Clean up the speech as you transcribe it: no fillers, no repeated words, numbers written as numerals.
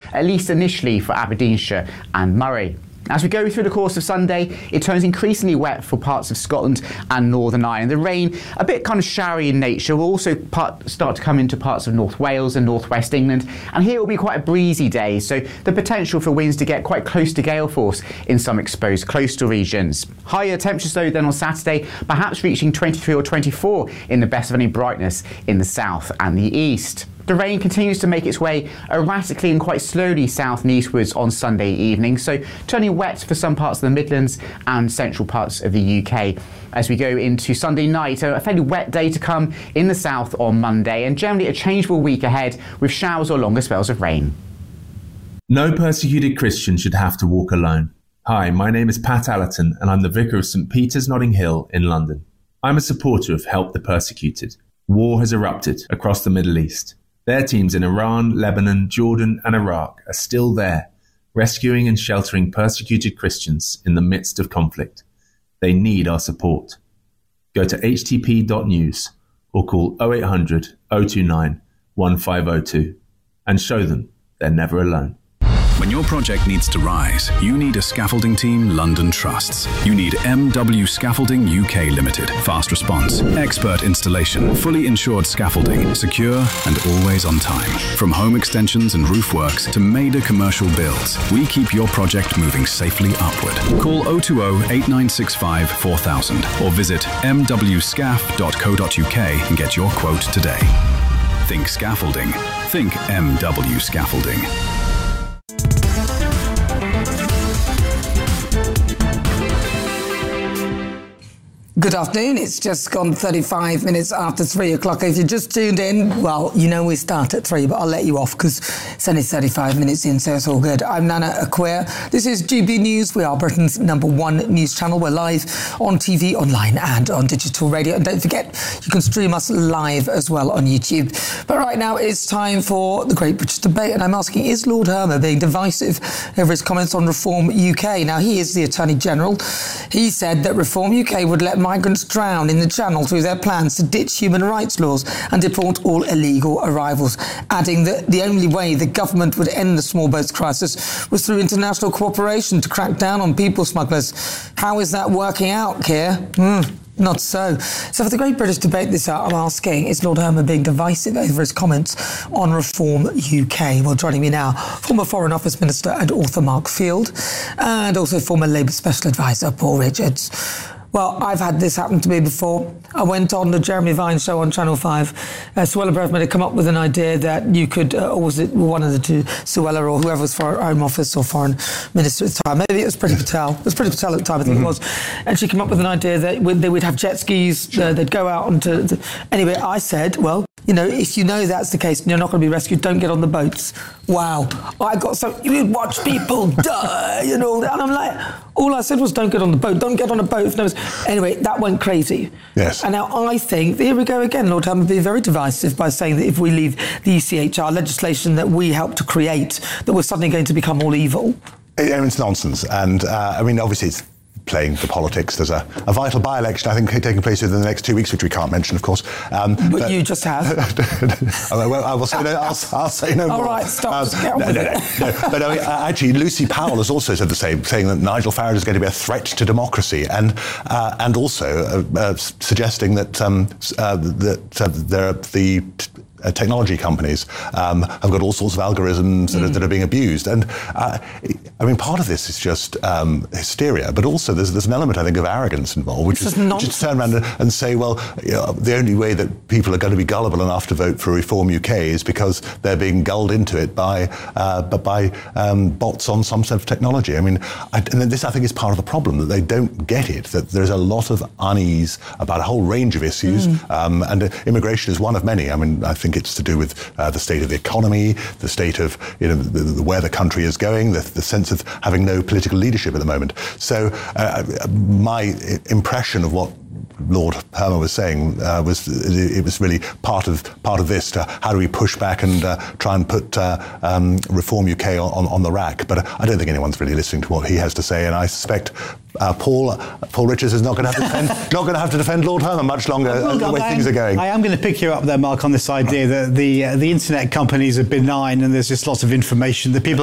at least initially for Aberdeenshire and Moray. As we go through the course of Sunday, it turns increasingly wet for parts of Scotland and Northern Ireland. The rain, a bit kind of showery in nature, will also start to come into parts of North Wales and North West England. And here it will be quite a breezy day, so the potential for winds to get quite close to gale force in some exposed coastal regions. Higher temperatures though than on Saturday, perhaps reaching 23 or 24 in the best of any brightness in the south and the east. The rain continues to make its way erratically and quite slowly south and eastwards on Sunday evening, so turning wet for some parts of the Midlands and central parts of the UK. As we go into Sunday night, a fairly wet day to come in the south on Monday, and generally a changeable week ahead with showers or longer spells of rain. No persecuted Christian should have to walk alone. Hi, my name is Pat Allerton and I'm the Vicar of St Peter's, Notting Hill in London. I'm a supporter of Help the Persecuted. War has erupted across the Middle East. Their teams in Iran, Lebanon, Jordan and Iraq are still there, rescuing and sheltering persecuted Christians in the midst of conflict. They need our support. Go to htp.news or call 0800 029 1502 and show them they're never alone. When your project needs to rise, you need a scaffolding team London trusts. You need MW Scaffolding UK Limited. Fast response, expert installation, fully insured scaffolding, secure and always on time. From home extensions and roof works to major commercial builds, we keep your project moving safely upward. Call 020 8965 4000 or visit mwscaf.co.uk and get your quote today. Think scaffolding. Think MW Scaffolding. Good afternoon. It's just gone 35 minutes after 3 o'clock. If you just tuned in, well, you know we start at 3, but I'll let you off because it's only 35 minutes in, so it's all good. I'm Nana Acquia. This is GB News. We are Britain's #1 news channel. We're live on TV, online and on digital radio. And don't forget, you can stream us live as well on YouTube. But right now it's time for the Great British Debate. And I'm asking, is Lord Hermer being divisive over his comments on Reform UK? Now, he is the Attorney General. He said that Reform UK would let migrants drown in the Channel through their plans to ditch human rights laws and deport all illegal arrivals, adding that the only way the government would end the small boats crisis was through international cooperation to crack down on people smugglers. How is that working out, Keir? Not so. So for the Great British Debate this hour, I'm asking, is Lord Hermer being divisive over his comments on Reform UK? Well, joining me now, former Foreign Office Minister and author Mark Field, and also former Labour Special Advisor Paul Richards. Well, I've had this happen to me before. I went on the Jeremy Vine show on Channel 5. Suella Braverman had come up with an idea that you could, or was it one of the two, Suella or whoever was for Home Office or Foreign Minister at the time. Maybe it was Priti Patel. It was Priti Patel at the time, I think it was. And she came up with an idea that they would have jet skis, they'd go out onto... Anyway, I said, well, you know, if you know that's the case and you're not going to be rescued, don't get on the boats. Wow. I got so... You watch people die, you know, and I'm like... All I said was don't get on the boat. Don't get on a boat. Anyway, that went crazy. Yes. And now I think, here we go again, Lord Hermer being very divisive by saying that if we leave the ECHR legislation that we helped to create, that we're suddenly going to become all evil. It's nonsense. And, I mean, obviously it's playing the politics. There's a vital by-election, I think, taking place within the next 2 weeks, which we can't mention, of course. But you just have. Well, I will say no, I'll say no more. All right, stop. No. But I mean, actually, Lucy Powell has also said the same, saying that Nigel Farage is going to be a threat to democracy, and also suggesting that there are the technology companies have got all sorts of algorithms that are being abused. And I mean, part of this is just hysteria, but also there's an element, I think, of arrogance involved, which is to turn around and say, well, you know, the only way that people are going to be gullible enough to vote for Reform UK is because they're being gulled into it by bots on some sort of technology. I mean, and this, I think, is part of the problem, that they don't get it, that there's a lot of unease about a whole range of issues, and immigration is one of many. I mean, I think it's to do with the state of the economy, the state of, you know, where the country is going, the sense of having no political leadership at the moment. So my impression of what Lord Hermer was saying was really part of this. How do we push back and try and put Reform UK on the rack? But I don't think anyone's really listening to what he has to say, and I suspect Paul Richards is not going to have to defend Lord Hermer much longer the way things are going. I am going to pick you up there, Mark, on this idea that the internet companies are benign and there's just lots of information that people